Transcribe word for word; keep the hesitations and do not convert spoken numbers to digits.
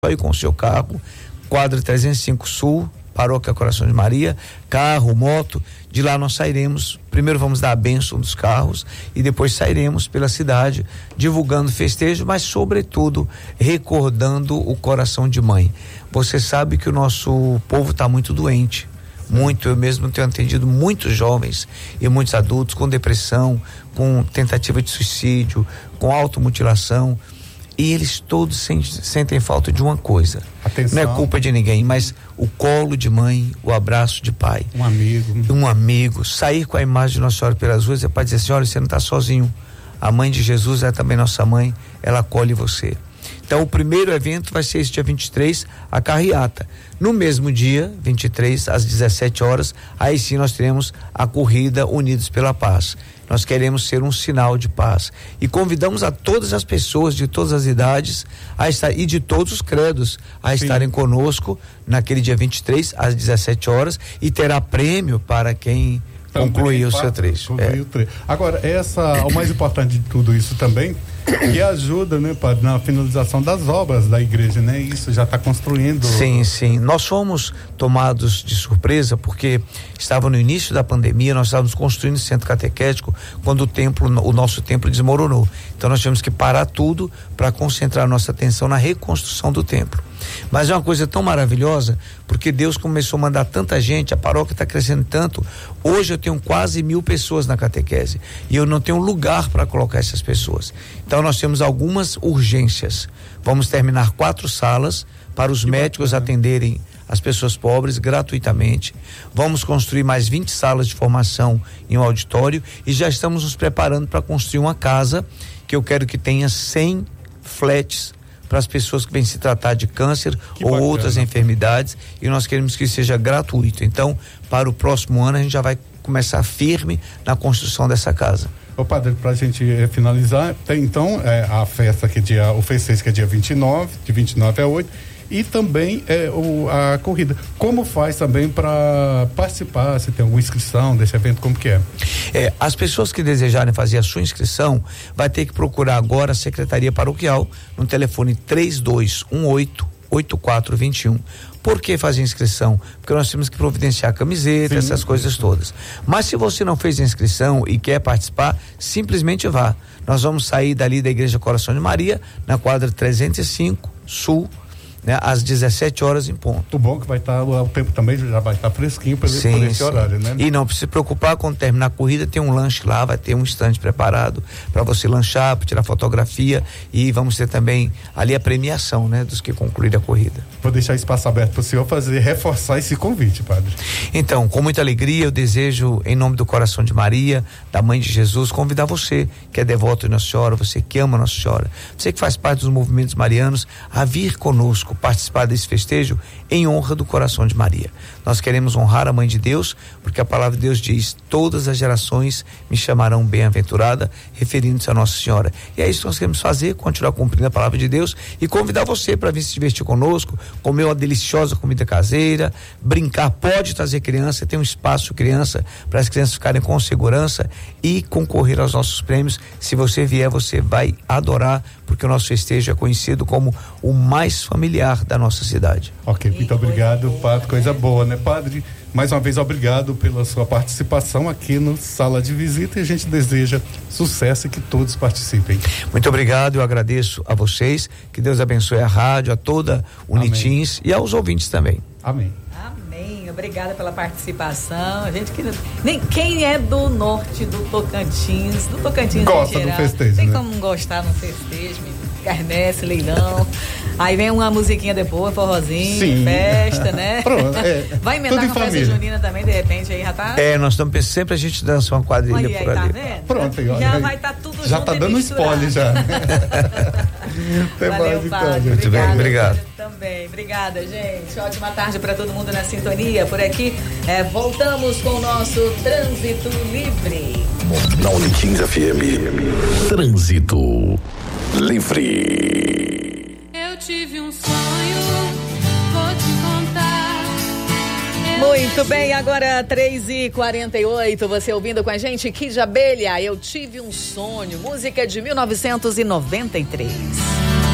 ir com o seu carro, quadra trezentos e cinco Sul, Paróquia Coração de Maria, carro, moto. De lá nós sairemos, primeiro vamos dar a bênção dos carros e depois sairemos pela cidade divulgando festejo, mas sobretudo recordando o coração de mãe. Você sabe que o nosso povo está muito doente, muito, eu mesmo tenho atendido muitos jovens e muitos adultos com depressão, com tentativa de suicídio, com automutilação. E eles todos sentem, sentem falta de uma coisa. Atenção. Não é culpa de ninguém, mas o colo de mãe, o abraço de pai. Um amigo. Um amigo. Sair com a imagem de Nossa Senhora pelas ruas é para dizer assim: olha, você não está sozinho. A mãe de Jesus é também nossa mãe, ela acolhe você. Então o primeiro evento vai ser esse dia vinte e três, a carreata. No mesmo dia, vinte e três, às dezessete horas, aí sim nós teremos a corrida Unidos pela Paz. Nós queremos ser um sinal de paz e convidamos a todas as pessoas de todas as idades a estar, e de todos os credos a Sim. estarem conosco naquele dia vinte e três às dezessete horas, e terá prêmio para quem concluir o seu trecho. É. O trecho. Agora, essa, o mais importante de tudo isso também, que ajuda, né, padre, na finalização das obras da igreja, né? Isso já está construindo. Sim, sim. Nós fomos tomados de surpresa porque estava no início da pandemia, nós estávamos construindo o centro catequético quando o templo, o nosso templo desmoronou. Então nós tivemos que parar tudo para concentrar nossa atenção na reconstrução do templo. Mas é uma coisa tão maravilhosa, porque Deus começou a mandar tanta gente, a paróquia está crescendo tanto. Hoje eu tenho quase mil pessoas na catequese e eu não tenho lugar para colocar essas pessoas. Então nós temos algumas urgências. Vamos terminar quatro salas para os que médicos bacana. atenderem as pessoas pobres gratuitamente. Vamos construir mais vinte salas de formação em um auditório e já estamos nos preparando para construir uma casa que eu quero que tenha cem flats para as pessoas que vêm se tratar de câncer que ou bacana. outras enfermidades, e nós queremos que seja gratuito. Então, para o próximo ano a gente já vai começar firme na construção dessa casa. Ô padre, pra gente eh, finalizar, tem então eh, a festa que é dia, o festejo que é dia vinte e nove, de vinte e nove a oito, e também eh, o, a corrida. Como faz também para participar, se tem alguma inscrição desse evento, como que é? É, as pessoas que desejarem fazer a sua inscrição, vai ter que procurar agora a Secretaria Paroquial no telefone três dois um oito, oito quatro dois um. Por que fazer inscrição? Porque nós temos que providenciar camiseta, sim, essas coisas todas. Mas se você não fez a inscrição e quer participar, simplesmente vá. Nós vamos sair dali da Igreja Coração de Maria, na quadra trezentos e cinco Sul, né, às dezessete horas em ponto. O bom que vai estar, o tempo também já vai estar fresquinho para esse sim. horário, né? E não precisa se preocupar, quando terminar a corrida tem um lanche lá, vai ter um estande preparado para você lanchar, para tirar fotografia, e vamos ter também ali a premiação, né, dos que concluírem a corrida. Vou deixar espaço aberto para o senhor fazer, reforçar esse convite, padre. Então, com muita alegria, eu desejo, em nome do Coração de Maria, da Mãe de Jesus, convidar você que é devoto de Nossa Senhora, você que ama Nossa Senhora, você que faz parte dos movimentos marianos, a vir conosco participar desse festejo em honra do Coração de Maria. Nós queremos honrar a Mãe de Deus, porque a palavra de Deus diz: todas as gerações me chamarão bem-aventurada, referindo-se a Nossa Senhora. E é isso que nós queremos fazer, continuar cumprindo a palavra de Deus e convidar você para vir se divertir conosco, comer uma deliciosa comida caseira, brincar, pode trazer criança, tem um espaço criança para as crianças ficarem com segurança e concorrer aos nossos prêmios. Se você vier, você vai adorar, porque o nosso festejo é conhecido como o mais familiar da nossa cidade. Ok, muito obrigado, padre, coisa boa, né, padre? Mais uma vez, obrigado pela sua participação aqui no Sala de Visita, e a gente deseja sucesso e que todos participem. Muito obrigado, eu agradeço a vocês, que Deus abençoe a rádio, a toda Unitins e aos ouvintes também. Amém. Amém, obrigada pela participação. A gente que nem quem é do norte do Tocantins, do Tocantins gosta em geral, do festejo, tem né? como gostar no festejo, quermesse, leilão. Aí vem uma musiquinha depois, forrozinho, sim. festa, né? Pronto, é. Vai emendar com festa junina também, de repente, aí já tá. É, nós estamos pensando, sempre a gente dança uma quadrilha olha por aí, ali. Tá vendo? Pronto, aí, olha, já aí. vai estar tá tudo já junto. Tá dando spoiler já. Até valeu, mais, padre. então, muito bem, obrigado. Também, obrigada, gente. Ótima tarde para todo mundo na sintonia. Por aqui, é, voltamos com o nosso Trânsito Livre. Na Unitins F M, Trânsito Livre. Eu tive um sonho, vou te contar. Eu Muito bem, agora três e quarenta e oito, você ouvindo com a gente, Kid Abelha, Eu Tive um Sonho, música de mil novecentos e noventa e três.